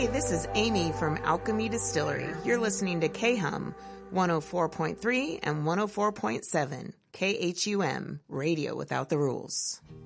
Hey, this is Amy from Alchemy Distillery. You're listening to KHUM 104.3 and 104.7. KHUM, Radio Without the Rules.